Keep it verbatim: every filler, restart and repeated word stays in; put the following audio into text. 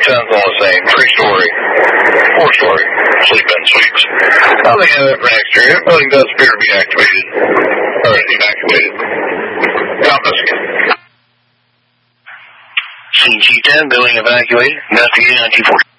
sounds all the same. Three-story, four-story sleep-in suites. Oh, they have that for next year. That building does appear to be activated, or evacuated. Compass. C G ten, building evacuated. Investigating on two forty.